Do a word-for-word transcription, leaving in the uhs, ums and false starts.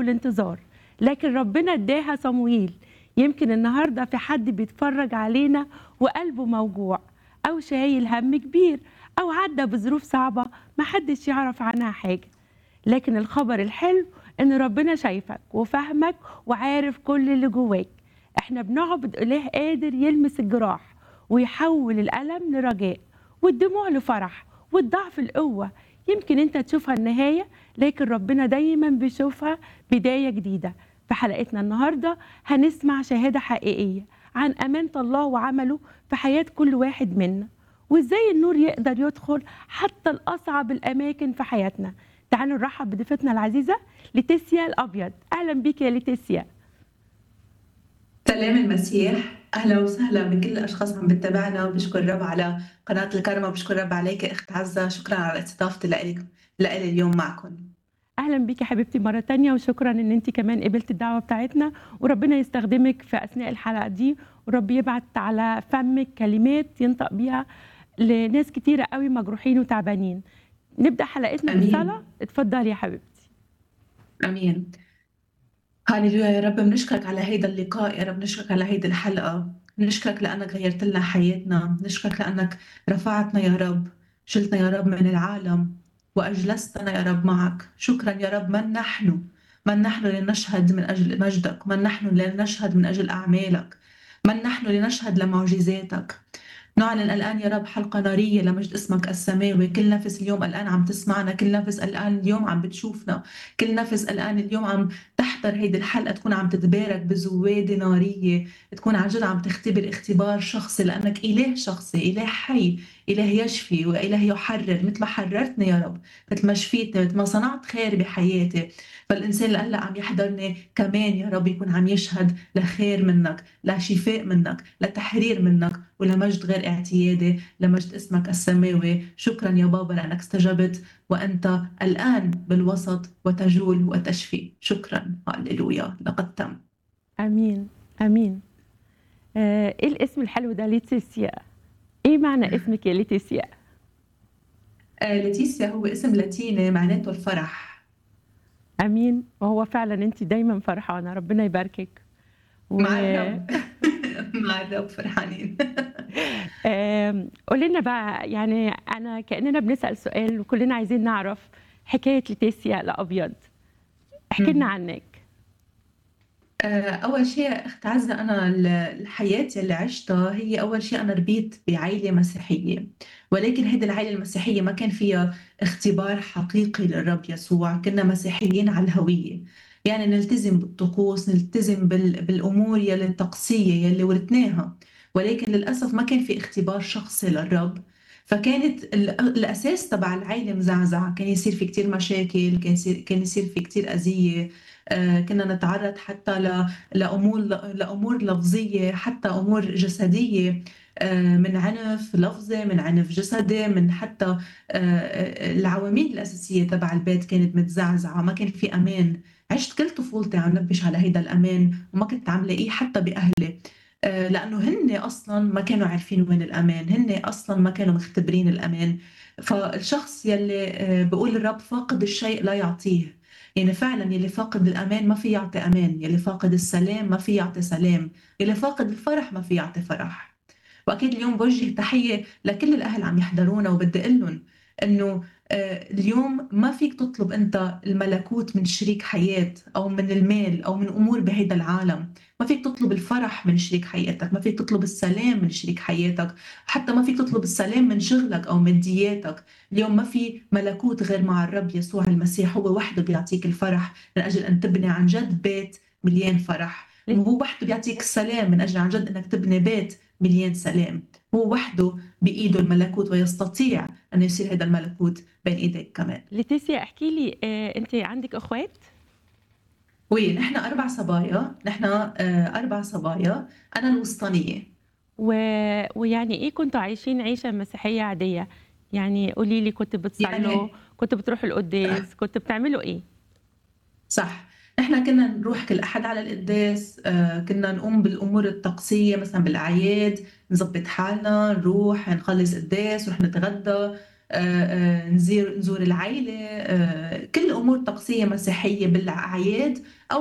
والانتظار، لكن ربنا اداها صموئيل. يمكن النهارده في حد بيتفرج علينا وقلبه موجوع أو شايل هم كبير أو عدى بظروف صعبة محدش يعرف عنها حاجة، لكن الخبر الحلو إن ربنا شايفك وفاهمك وعارف كل اللي جواك. إحنا بنعبد إله قادر يلمس الجراح ويحول الألم لرجاء والدموع لفرح والضعف لقوة. يمكن أنت تشوفها النهاية، لكن ربنا دايما بيشوفها بداية جديدة. في حلقتنا النهاردة هنسمع شهادة حقيقية عن أمانة الله وعمله في حياة كل واحد منا، وإزاي النور يقدر يدخل حتى الأصعب الأماكن في حياتنا. تعالوا نرحب بضيفتنا العزيزة ليتيسيا الأبيض. أهلا بيك يا ليتيسيا. سلام المسيح، أهلا وسهلا بكل الأشخاص عم بتتابعنا، وبشكر الرب على قناة الكرمة، وبشكر الرب عليك أخت عزة. شكرا على استضافتي لإلك لإلي اليوم معكم. أهلا بيك يا حبيبتي مرة تانية، وشكرا إن أنت كمان قبلت الدعوة بتاعتنا، وربنا يستخدمك في أثناء الحلقة دي، ورب يبعت على فمك كلمات ينطق بيها لناس كتيرة قوي مجروحين وتعبانين. نبدأ حلقتنا بالصلاة. أمين اتفضلي يا حبيبتي. أمين. هاليلويا يا رب، بنشكرك على هيدا اللقاء، يا رب نشكرك على هيدا الحلقة، بنشكرك لأنك غيرت لنا حياتنا، بنشكرك لأنك رفعتنا يا رب، شلتنا يا رب من العالم وأجلستنا يا رب معك. شكرا يا رب. من نحن من نحن لنشهد من أجل مجدك، من نحن لنشهد من أجل أعمالك، من نحن لنشهد لمعجزاتك. نعلن الآن يا رب حلقة نارية لمجد اسمك السماوي. كل نفس اليوم الآن عم تسمعنا، كل نفس الآن اليوم عم بتشوفنا، كل نفس الآن اليوم عم تحضر هيدي الحلقة تكون عم تتبارك بزوادة نارية، تكون عن جد عم تختبر اختبار شخصي، لأنك إله شخصي، إله حي، إله يشفي وإله يحرر. مثل ما حررتني يا رب، مثل ما شفيتني، مثل ما صنعت خير بحياتي، فالإنسان اللي هلأ عم يحضرني كمان يا رب يكون عم يشهد لخير منك، لشفاء منك، لتحرير منك، ولمجد غير اعتيادي لمجد اسمك السماوي. شكرا يا بابا لأنك استجبت، وأنت الآن بالوسط وتجول وتشفي. شكرا. هللويا، لقد تم. أمين أمين. آه، إيه الاسم الحلو ده ليتيسيا؟ إيه معنى اسمك يا ليتيسيا؟ آه، ليتيسيا هو اسم لاتيني معناته الفرح. أمين. وهو فعلا أنت دايما فرحانة، ربنا يباركك. و مع الرب. مع الرب فرحانين. آم، قولي لنا بقى، يعني أنا كأننا بنسأل سؤال وكلنا عايزين نعرف حكاية ليتيسيا الأبيض. احكي لنا مم. عنك. آه، أول شيء أخت عزة، أنا ال- الحياة اللي عشتها هي أول شيء أنا ربيت بعائلة مسيحية، ولكن هذه العائلة المسيحية ما كان فيها اختبار حقيقي للرب يسوع. كنا مسيحيين على الهوية، يعني نلتزم بالطقوس، نلتزم بال- بالأمور يلي الطقسية يلي ورثناها، ولكن للأسف ما كان في اختبار شخصي للرب. فكانت ال- الأساس تبع العائلة مزعزعة، كان يصير في كتير مشاكل، كان يصير كان يصير في كتير أذية. آه، كنا نتعرض حتى ل- لأمور لأمور لفظية، حتى أمور جسدية، آه، من عنف لفظي، من عنف جسدي، من حتى آه، آه، العواميد الأساسية تبع البيت كانت متزعزعة. ما كان في أمان. عشت كل طفولتي عم نبش على هيدا الأمان، وما كنت عم لاقيه حتى بأهلي، آه، لأنه هن أصلا ما كانوا عارفين وين الأمان، هن أصلا ما كانوا مختبرين الأمان. فالشخص يلي آه، بيقول الرب فاقد الشيء لا يعطيه، يعني فعلا يلي فاقد الأمان ما في يعطي أمان، يلي فاقد السلام ما في يعطي سلام، يلي فاقد الفرح ما في يعطي فرح. وأكيد اليوم بوجه تحية لكل الأهل عم يحضرونا، وبدي أقول لهم إنه آه، اليوم ما فيك تطلب أنت الملكوت من شريك حياة أو من المال أو من أمور بهيدا العالم. ما فيك تطلب الفرح من شريك حياتك، ما فيك تطلب السلام من شريك حياتك، حتى ما فيك تطلب السلام من شغلك أو مادياتك. اليوم ما في ملكوت غير مع الرب يسوع المسيح، هو وحده بيعطيك الفرح من أجل أن تبني عن جد بيت مليان فرح. ليت- هو وحده بيعطيك السلام من أجل عن جد أنك تبني بيت مليان سلام. هو وحده بإيده الملكوت، ويستطيع أن يصير هذا الملكوت بين إيديك كمان. ليتيسيا، احكي لي، آه، أنت عندك أخوات؟ وين نحن أربع صبايا، نحن آه، أربع صبايا، أنا الوسطانية. و... ويعني إيه كنتوا عايشين عيشة مسيحية عادية؟ يعني قولي لي، كنت بتصلوا؟ يعني كنت بتروحوا القداس؟ كنت بتعملوا إيه؟ صح، نحن كنا نروح كل أحد على القداس، آه، كنا نقوم بالأمور الطقسية مثلا بالأعياد، نظبط حالنا، نروح نخلص قداس، نروح نتغدى، آه، آه، نزور نزور العائلة، آه، كل أمور طقسية مسيحية بالأعياد، أو